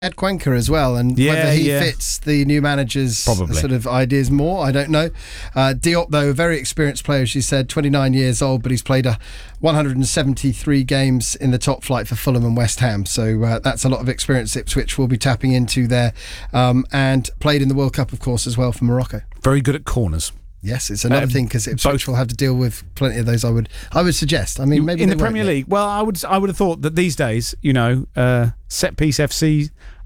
Ed Cuenca as well, and whether he fits the new manager's sort of ideas more, I don't know. Diop, though, a very experienced player, as you said, 29 years old, but he's played 173 games in the top flight for Fulham and West Ham, so that's a lot of experience Ipswich will be tapping into there, and played in the World Cup, of course, as well for Morocco. Very good at corners. Yes, it's another thing, because Ipswich will have to deal with plenty of those. I would suggest. I mean, maybe in the Premier League. Well, I would have thought that these days, set piece FC,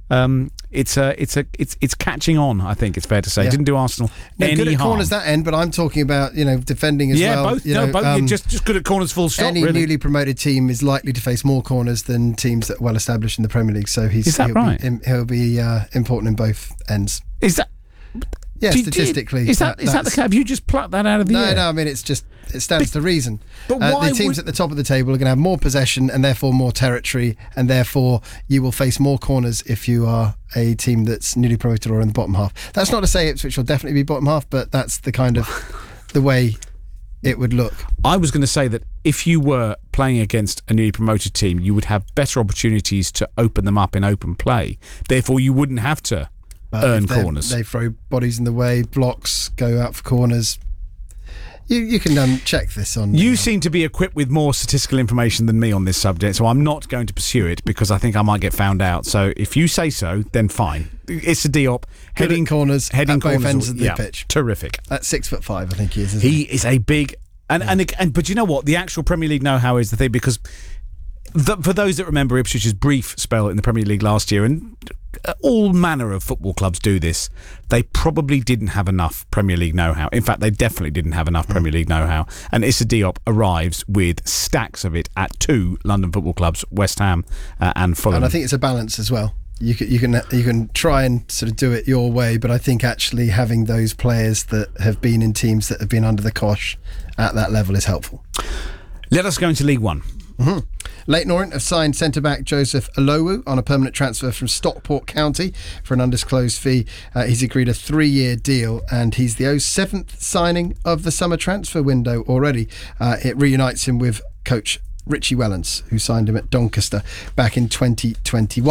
it's catching on. I think it's fair to say. Yeah. Didn't do Arsenal any good at harm. Corners that end, but I'm talking about defending as well. Both. Both. Just good at corners. Full stop. Any newly promoted team is likely to face more corners than teams that are well established in the Premier League. So he'll be important in both ends. Is that? Yeah, statistically. Is that the case? Have you just plucked that out of the air? No, I mean, it stands to reason. But why the teams at the top of the table are going to have more possession and therefore more territory, and therefore you will face more corners if you are a team that's newly promoted or in the bottom half. That's not to say Ipswich will definitely be bottom half, but that's the kind of the way it would look. I was going to say that if you were playing against a newly promoted team, you would have better opportunities to open them up in open play. Therefore, you wouldn't have to earn corners. They throw bodies in the way, blocks, go out for corners. You can check this on. You seem to be equipped with more statistical information than me on this subject, so I'm not going to pursue it because I think I might get found out. So if you say so, then fine. It's a Diop heading corners at both ends of the pitch. Terrific. At 6'5", I think he is. He is a big but you know what? The actual Premier League know-how is the thing, because for those that remember Ipswich's brief spell in the Premier League last year, and all manner of football clubs do this, they probably didn't have enough Premier League know-how. In fact, they definitely didn't have enough Premier League know-how. And Issa Diop arrives with stacks of it at two London football clubs, West Ham and Fulham. And I think it's a balance as well. You can try and sort of do it your way, but I think actually having those players that have been in teams that have been under the cosh at that level is helpful. Let us go into League One. Mm-hmm. Leyton Orient have signed centre-back Joseph Olowu on a permanent transfer from Stockport County for an undisclosed fee. He's agreed a 3-year deal, and he's the 7th signing of the summer transfer window already. It reunites him with coach Richie Wellens, who signed him at Doncaster back in 2021.